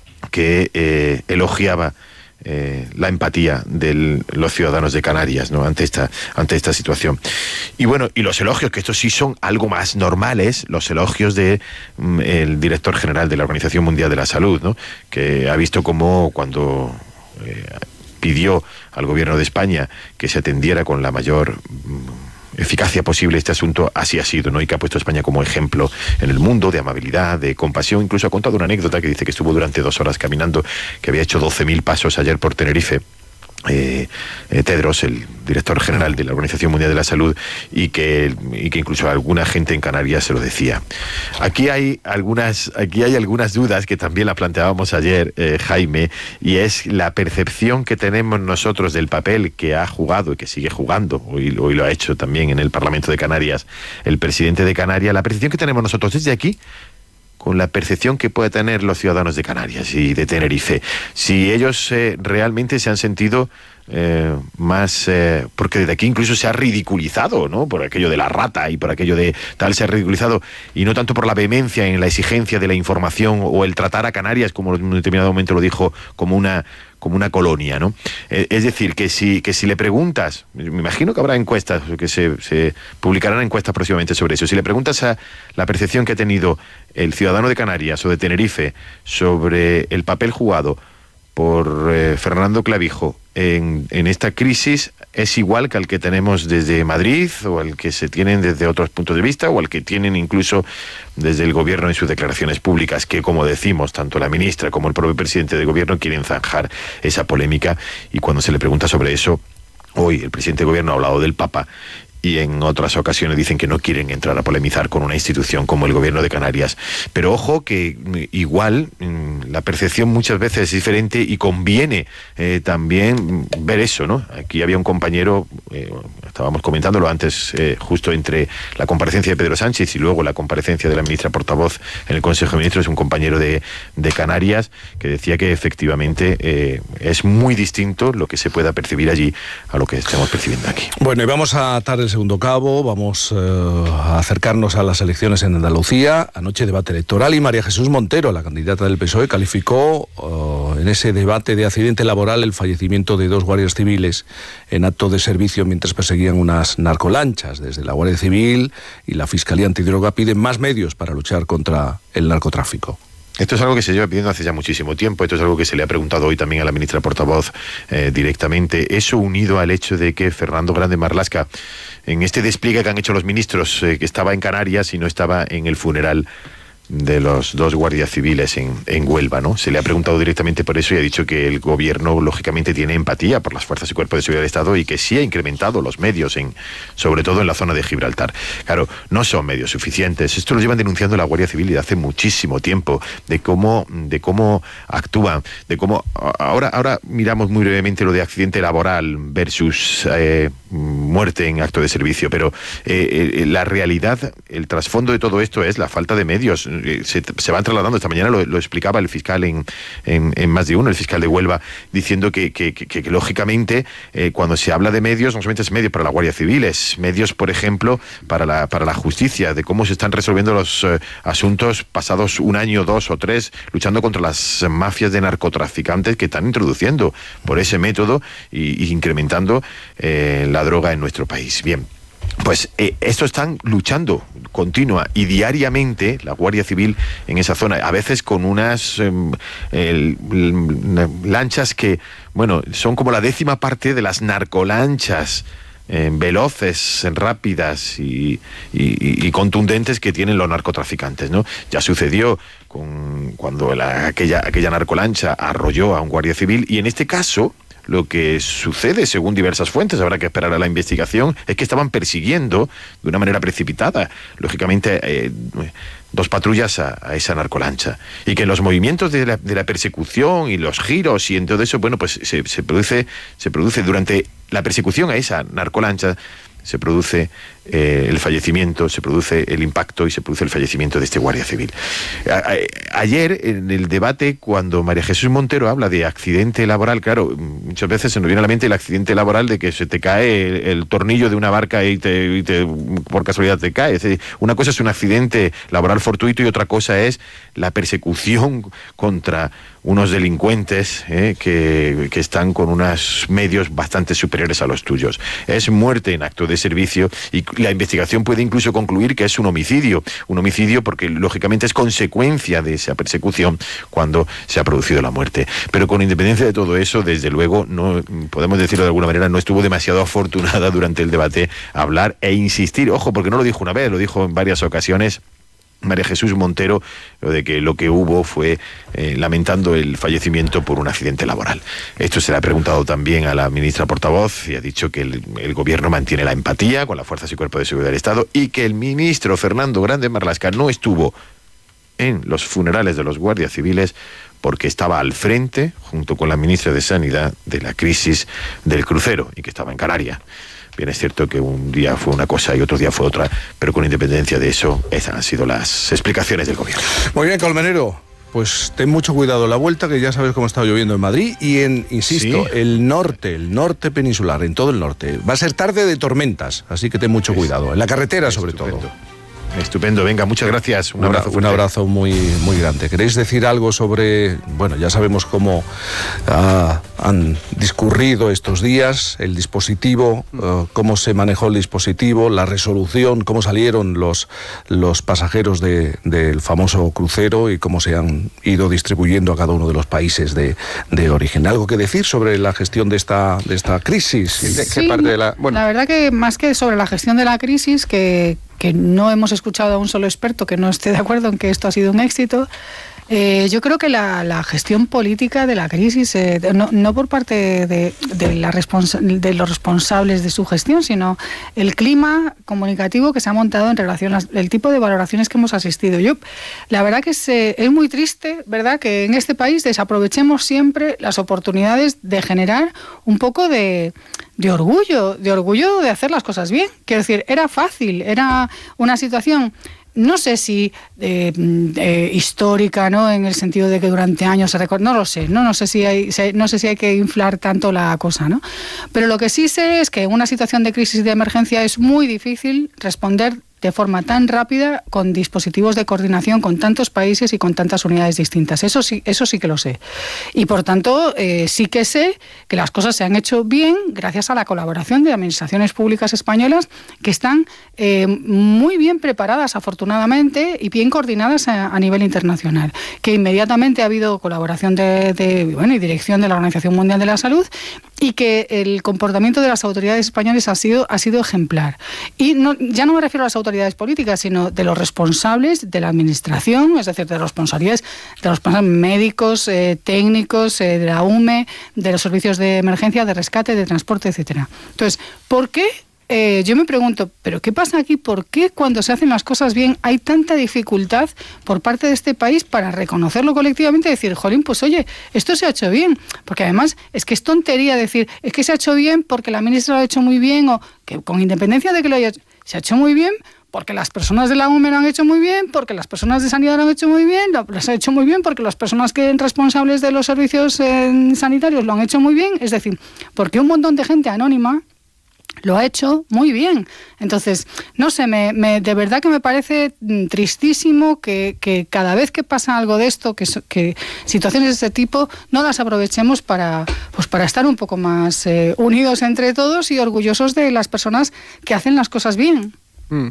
que eh, elogiaba Eh, la empatía de los ciudadanos de Canarias, ¿no? ante esta ante esta situación. Y bueno, y los elogios, que estos sí son algo más normales, los elogios de mm, el director general de la Organización Mundial de la Salud, ¿no? Que ha visto cómo cuando eh, pidió al gobierno de España que se atendiera con la mayor mm, eficacia posible este asunto, así ha sido, ¿no? Y que ha puesto a España como ejemplo en el mundo de amabilidad, de compasión. Incluso ha contado una anécdota que dice que estuvo durante dos horas caminando, que había hecho doce mil pasos ayer por Tenerife. Eh, eh, Tedros, el director general de la Organización Mundial de la Salud, y que, y que incluso alguna gente en Canarias se lo decía. Aquí hay algunas, aquí hay algunas dudas que también la planteábamos ayer, eh, Jaime, y es la percepción que tenemos nosotros del papel que ha jugado y que sigue jugando, hoy, hoy lo ha hecho también en el Parlamento de Canarias el presidente de Canarias, la percepción que tenemos nosotros desde aquí con la percepción que pueden tener los ciudadanos de Canarias y de Tenerife. Si ellos eh, realmente se han sentido eh, más... Eh, porque desde aquí incluso se ha ridiculizado, ¿no? Por aquello de la rata y por aquello de tal, se ha ridiculizado, y no tanto por la vehemencia en la exigencia de la información o el tratar a Canarias, como en un determinado momento lo dijo, como una... como una colonia, ¿no? Eh, es decir, que si, que si le preguntas, me imagino que habrá encuestas, que se, se publicarán encuestas próximamente sobre eso, si le preguntas a la percepción que ha tenido el ciudadano de Canarias o de Tenerife sobre el papel jugado por eh, Fernando Clavijo en, en esta crisis, es igual que al que tenemos desde Madrid o al que se tienen desde otros puntos de vista o al que tienen incluso desde el gobierno en sus declaraciones públicas, que, como decimos, tanto la ministra como el propio presidente del gobierno quieren zanjar esa polémica. Y cuando se le pregunta sobre eso, hoy el presidente del gobierno ha hablado del Papa, y en otras ocasiones dicen que no quieren entrar a polemizar con una institución como el gobierno de Canarias. Pero ojo que igual la percepción muchas veces es diferente y conviene eh, también ver eso, ¿no? Aquí había un compañero, eh, estábamos comentándolo antes, eh, justo entre la comparecencia de Pedro Sánchez y luego la comparecencia de la ministra portavoz en el Consejo de Ministros, un compañero de, de Canarias, que decía que efectivamente eh, es muy distinto lo que se pueda percibir allí a lo que estamos percibiendo aquí. Bueno, y vamos a atar el segundo cabo, vamos eh, a acercarnos a las elecciones en Andalucía. Anoche debate electoral y María Jesús Montero, la candidata del P S O E, calificó uh, en ese debate de accidente laboral el fallecimiento de dos guardias civiles en acto de servicio mientras perseguían unas narcolanchas. Desde la Guardia Civil y la Fiscalía Antidroga piden más medios para luchar contra el narcotráfico. Esto es algo que se lleva pidiendo hace ya muchísimo tiempo, esto es algo que se le ha preguntado hoy también a la ministra portavoz eh, directamente. Eso unido al hecho de que Fernando Grande Marlaska, en este despliegue que han hecho los ministros, eh, que estaba en Canarias y no estaba en el funeral de los dos guardias civiles en, en Huelva, ¿no? Se le ha preguntado directamente por eso y ha dicho que el gobierno lógicamente tiene empatía por las fuerzas y cuerpos de seguridad del Estado y que sí ha incrementado los medios, en, sobre todo en la zona de Gibraltar. Claro, no son medios suficientes. Esto lo llevan denunciando la Guardia Civil desde hace muchísimo tiempo, de cómo, de cómo actúan, de cómo... Ahora, ahora miramos muy brevemente lo de accidente laboral versus eh, muerte en acto de servicio, pero eh, eh, la realidad, el trasfondo de todo esto es la falta de medios. Se, se van trasladando, esta mañana lo, lo explicaba el fiscal en, en, en Más de Uno, el fiscal de Huelva, diciendo que, que, que, que lógicamente eh, cuando se habla de medios, no solamente es medios para la Guardia Civil, es medios, por ejemplo, para la, para la justicia, de cómo se están resolviendo los eh, asuntos pasados un año, dos o tres, luchando contra las mafias de narcotraficantes que están introduciendo por ese método y, y incrementando eh, la droga en nuestro país. Bien. Pues eh, esto están luchando continua y diariamente la Guardia Civil en esa zona, a veces con unas eh, eh, lanchas que, bueno, son como la décima parte de las narcolanchas eh, veloces, rápidas y, y, y contundentes que tienen los narcotraficantes, ¿no? Ya sucedió con, cuando la, aquella, aquella narcolancha arrolló a un guardia civil y en este caso... Lo que sucede, según diversas fuentes, habrá que esperar a la investigación, es que estaban persiguiendo de una manera precipitada, lógicamente, eh, dos patrullas a, a esa narcolancha. Y que en los movimientos de la, de la persecución y los giros y en todo eso, bueno, pues se, se produce, se produce durante la persecución a esa narcolancha, se produce eh, el fallecimiento, se produce el impacto y se produce el fallecimiento de este guardia civil. A, a, ayer, en el debate, cuando María Jesús Montero habla de accidente laboral, claro, muchas veces se nos viene a la mente el accidente laboral de que se te cae el, el tornillo de una barca y, te, y te, por casualidad te cae. Es decir, una cosa es un accidente laboral fortuito y otra cosa es la persecución contra unos delincuentes eh, que, que están con unos medios bastante superiores a los tuyos. Es muerte en acto de servicio y la investigación puede incluso concluir que es un homicidio. Un homicidio porque lógicamente es consecuencia de esa persecución cuando se ha producido la muerte. Pero con independencia de todo eso, desde luego, no podemos decirlo de alguna manera, no estuvo demasiado afortunada durante el debate a hablar e insistir. Ojo, porque no lo dijo una vez, lo dijo en varias ocasiones María Jesús Montero, lo de que lo que hubo fue eh, lamentando el fallecimiento por un accidente laboral. Esto se le ha preguntado también a la ministra portavoz y ha dicho que el, el gobierno mantiene la empatía con las fuerzas y cuerpos de seguridad del Estado y que el ministro Fernando Grande Marlaska no estuvo en los funerales de los guardias civiles porque estaba al frente, junto con la ministra de Sanidad, de la crisis del crucero y que estaba en Canarias. Bien, es cierto que un día fue una cosa y otro día fue otra, pero con independencia de eso, esas han sido las explicaciones del gobierno. Muy bien, Colmenero. Pues ten mucho cuidado la vuelta, que ya sabes cómo está lloviendo en Madrid y en, insisto, sí. el norte, el norte peninsular, en todo el norte. Va a ser tarde de tormentas, así que ten mucho cuidado. En la carretera, sobre todo. Estupendo, venga, muchas gracias. Un abrazo, un abrazo muy, muy grande. ¿Queréis decir algo sobre, bueno, ya sabemos cómo uh, han discurrido estos días, el dispositivo, uh, cómo se manejó el dispositivo, la resolución, cómo salieron los, los pasajeros de, del famoso crucero y cómo se han ido distribuyendo a cada uno de los países de, de origen? ¿Algo que decir sobre la gestión de esta, de esta crisis? Sí, ¿Qué parte de la, bueno. la verdad que más que sobre la gestión de la crisis, que... que no hemos escuchado a un solo experto que no esté de acuerdo en que esto ha sido un éxito. Eh, yo creo que la, la gestión política de la crisis, eh, no, no por parte de, de, la responsa- de los responsables de su gestión, sino el clima comunicativo que se ha montado en relación al tipo de valoraciones que hemos asistido. Yo, la verdad que es, eh, es muy triste, ¿verdad?, que en este país desaprovechemos siempre las oportunidades de generar un poco de, de orgullo, de orgullo de hacer las cosas bien. Quiero decir, era fácil, era una situación... No sé si eh, eh, histórica, ¿no?, en el sentido de que durante años se recorda, no lo sé, no, no sé si hay, no sé si hay que inflar tanto la cosa, ¿no? Pero lo que sí sé es que en una situación de crisis y de emergencia es muy difícil responder de forma tan rápida con dispositivos de coordinación con tantos países y con tantas unidades distintas. Eso sí, eso sí que lo sé. Y por tanto, eh, sí que sé que las cosas se han hecho bien gracias a la colaboración de administraciones públicas españolas que están eh, muy bien preparadas, afortunadamente, y bien coordinadas a, a nivel internacional. Que inmediatamente ha habido colaboración de, de, bueno, y dirección de la Organización Mundial de la Salud, y que el comportamiento de las autoridades españolas ha sido, ha sido ejemplar. Y no, ya no me refiero a las autoridades políticas, sino de los responsables de la administración, es decir, de los responsables, de los responsables médicos, eh, técnicos, eh, de la U M E, de los servicios de emergencia, de rescate, de transporte, etcétera. Entonces, ¿por qué? Eh, yo me pregunto, ¿pero qué pasa aquí? ¿Por qué cuando se hacen las cosas bien hay tanta dificultad por parte de este país para reconocerlo colectivamente y decir, jolín, pues oye, esto se ha hecho bien? Porque además es que es tontería decir, es que se ha hecho bien porque la ministra lo ha hecho muy bien, o que con independencia de que lo haya hecho, se ha hecho muy bien porque las personas de la U M E lo han hecho muy bien, porque las personas de sanidad lo han hecho muy bien, lo han hecho muy bien porque las personas que son responsables de los servicios eh, sanitarios lo han hecho muy bien. Es decir, porque un montón de gente anónima lo ha hecho muy bien. Entonces, no sé, me, me, de verdad que me parece tristísimo que, que cada vez que pasa algo de esto, que, que situaciones de este tipo, no las aprovechemos para, pues para estar un poco más eh, unidos entre todos y orgullosos de las personas que hacen las cosas bien. Mm.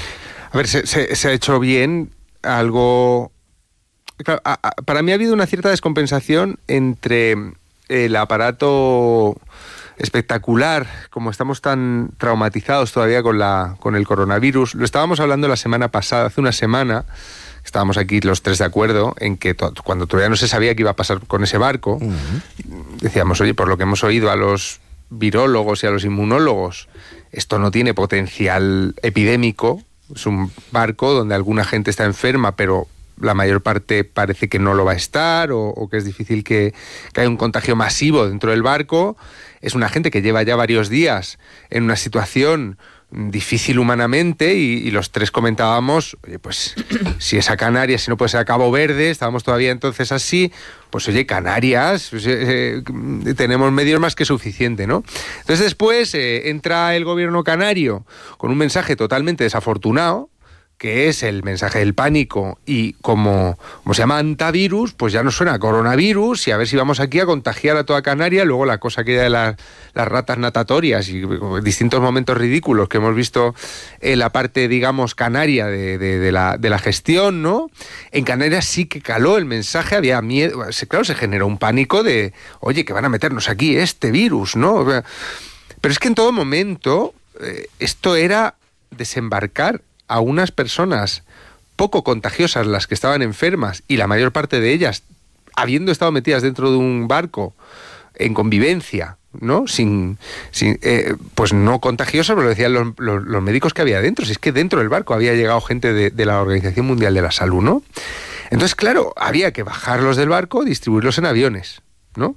A ver, se, se, se ha hecho bien algo... Claro, a, a, para mí ha habido una cierta descompensación entre el aparato espectacular, como estamos tan traumatizados todavía con la con el coronavirus. Lo estábamos hablando la semana pasada, hace una semana, estábamos aquí los tres de acuerdo en que to- cuando todavía no se sabía qué iba a pasar con ese barco, uh-huh. decíamos, oye, por lo que hemos oído a los virólogos y a los inmunólogos, esto no tiene potencial epidémico, es un barco donde alguna gente está enferma, pero la mayor parte parece que no lo va a estar, o, o que es difícil que, que haya un contagio masivo dentro del barco. Es una gente que lleva ya varios días en una situación difícil humanamente y, y los tres comentábamos, oye, pues si es a Canarias, si no puede ser a Cabo Verde, estábamos todavía entonces así, pues oye, Canarias, pues, eh, eh, tenemos medios más que suficiente, ¿no? Entonces después eh, entra el gobierno canario con un mensaje totalmente desafortunado, que es el mensaje del pánico, y como, como se llama antivirus, pues ya no suena a coronavirus, y a ver si vamos aquí a contagiar a toda Canarias. Luego la cosa aquella de la, las ratas natatorias y distintos momentos ridículos que hemos visto en la parte, digamos, canaria de, de, de, la, de la gestión, ¿no? En Canarias sí que caló el mensaje, había miedo, claro, se generó un pánico de, oye, que van a meternos aquí este virus, ¿no? Pero es que en todo momento eh, esto era desembarcar a unas personas poco contagiosas, las que estaban enfermas, y la mayor parte de ellas habiendo estado metidas dentro de un barco en convivencia, ¿no? Sin, sin eh, pues no contagiosas, pero lo decían los, los, los médicos que había dentro. Si es que dentro del barco había llegado gente de, de la Organización Mundial de la Salud, ¿no? Entonces, claro, había que bajarlos del barco, distribuirlos en aviones, ¿no?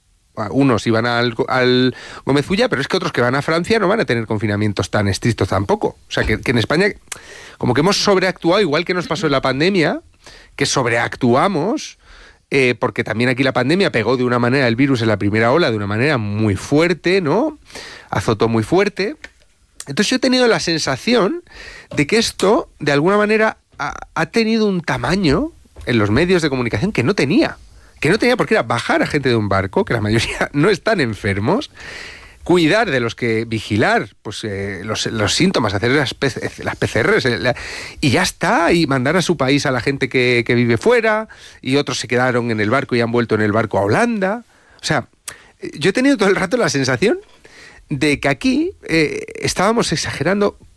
Unos iban al, al Gómez Ulla, pero es que otros que van a Francia no van a tener confinamientos tan estrictos tampoco. O sea, que, que en España como que hemos sobreactuado, igual que nos pasó en la pandemia, que sobreactuamos, eh, porque también aquí la pandemia pegó de una manera el virus en la primera ola, de una manera muy fuerte, ¿no? Azotó muy fuerte. Entonces yo he tenido la sensación de que esto, de alguna manera, ha, ha tenido un tamaño en los medios de comunicación que no tenía. Que no tenía por qué era bajar a gente de un barco, que la mayoría no están enfermos, cuidar de los que, vigilar pues eh, los, los síntomas, hacer las, P C, las P C Rs, eh, la, y ya está, y mandar a su país a la gente que, que vive fuera, y otros se quedaron en el barco y han vuelto en el barco a Holanda. O sea, yo he tenido todo el rato la sensación de que aquí eh, estábamos exagerando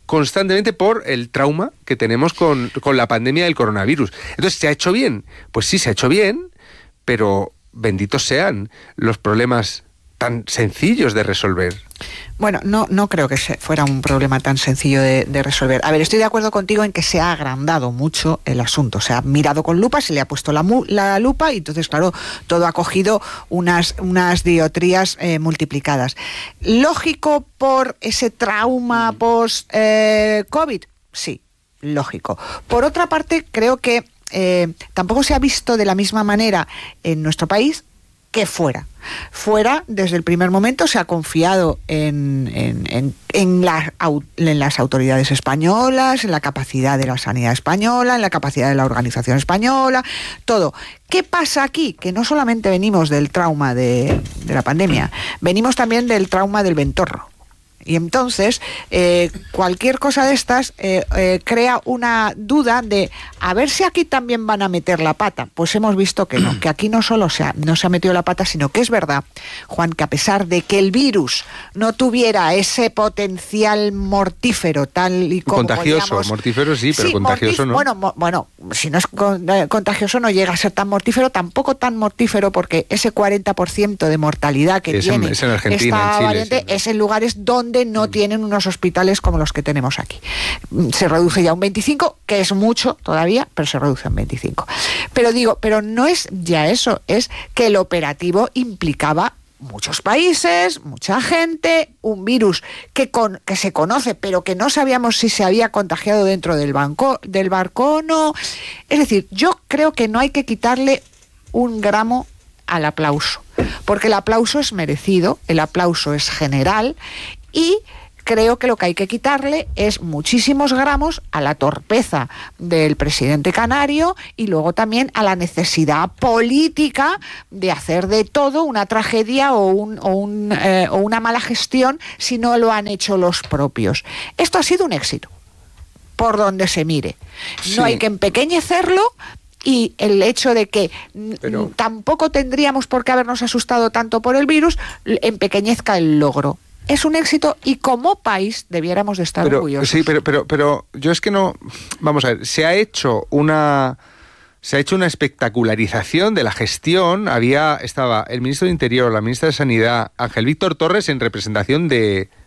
constantemente por el trauma que tenemos con, con la pandemia del coronavirus. Entonces, ¿se ha hecho bien? Pues sí, se ha hecho bien, pero benditos sean los problemas tan sencillos de resolver. Bueno, no, no creo que se fuera un problema tan sencillo de, de resolver. A ver, estoy de acuerdo contigo en que se ha agrandado mucho el asunto. Se ha mirado con lupa, se le ha puesto la, mu- la lupa y entonces, claro, todo ha cogido unas, unas dioptrías eh, multiplicadas. ¿Lógico por ese trauma post-COVID? Eh, sí, lógico. Por otra parte, creo que eh, tampoco se ha visto de la misma manera en nuestro país que fuera. Fuera, desde el primer momento, se ha confiado en, en, en, en, la, en las autoridades españolas, en la capacidad de la sanidad española, en la capacidad de la organización española, todo. ¿Qué pasa aquí? Que no solamente venimos del trauma de, de la pandemia, venimos también del trauma del ventorro. Y entonces, eh, cualquier cosa de estas eh, eh, crea una duda de a ver si aquí también van a meter la pata. Pues hemos visto que no, que aquí no solo se ha, no se ha metido la pata, sino que es verdad, Juan, que a pesar de que el virus no tuviera ese potencial mortífero tal y como contagioso, podíamos, mortífero sí, pero sí, contagioso mortif- no. Bueno, mo- bueno, si no es con, eh, contagioso no llega a ser tan mortífero, tampoco tan mortífero porque ese cuarenta por ciento de mortalidad que es tiene en, es en Argentina, esta en Chile, variante sí, es en lugares donde no tienen unos hospitales como los que tenemos aquí. Se reduce ya un veinticinco, que es mucho todavía, pero se reduce a un veinticinco. Pero digo, pero no es ya eso, es que el operativo implicaba muchos países, mucha gente, un virus que, con, que se conoce, pero que no sabíamos si se había contagiado dentro del, banco, del barco o no. Es decir, yo creo que no hay que quitarle un gramo al aplauso, porque el aplauso es merecido, el aplauso es general y creo que lo que hay que quitarle es muchísimos gramos a la torpeza del presidente canario y luego también a la necesidad política de hacer de todo una tragedia o, un, o, un, eh, o una mala gestión si no lo han hecho los propios. Esto ha sido un éxito, por donde se mire. Sí. No hay que empequeñecerlo. Y el hecho de que Pero... tampoco tendríamos por qué habernos asustado tanto por el virus, empequeñezca el logro. Es un éxito y como país debiéramos de estar pero, orgullosos. Sí, pero, pero, pero yo es que no... Vamos a ver, se ha hecho una... Se ha hecho una espectacularización de la gestión. Había, estaba el ministro de Interior, la ministra de Sanidad, Ángel Víctor Torres, en representación de,